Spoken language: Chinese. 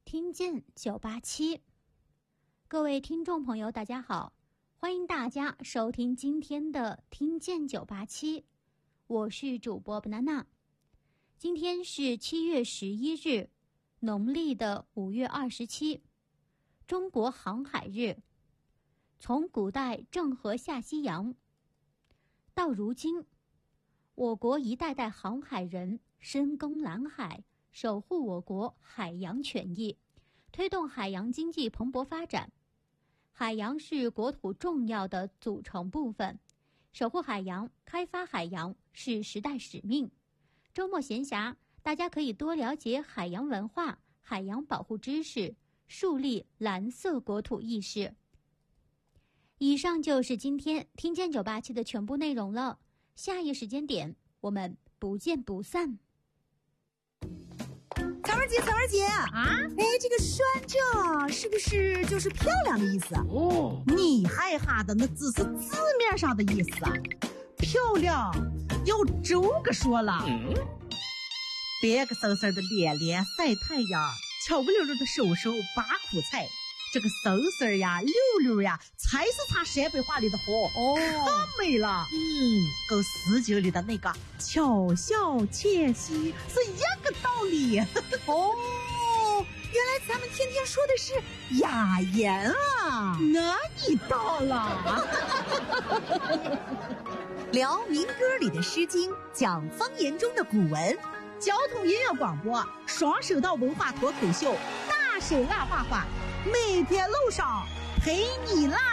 听见987，各位听众朋友，大家好，欢迎大家收听今天的听见987，我是主播 banana。今天是7月11日，农历的5月27，中国航海日。从古代郑和下西洋到如今，我国一代代航海人深耕蓝海，守护我国海洋权益，推动海洋经济蓬勃发展。海洋是国土重要的组成部分，守护海洋、开发海洋是时代使命。周末闲暇，大家可以多了解海洋文化、海洋保护知识，树立蓝色国土意识。以上就是今天听见987的全部内容了，下一时间点我们不见不散。 草儿姐啊！哎，这个酸这是不是就是漂亮的意思？哦，你害哈的那只是字面上的意思啊。漂亮要这个说了，别个嗖嗖的脸脸晒太阳，巧不溜溜的手手拔苦菜，这个嗖嗖呀溜溜呀才是他陕北话里的好哦，太美了。跟诗经里的那个巧笑窃兮是一个道理。哦，原来咱们天天说的是雅言啊，那你到了。聊民歌里的诗经，讲方言中的古文，交通音乐广播，双声道文化脱口秀，大手拉画画，每天路上陪你啦。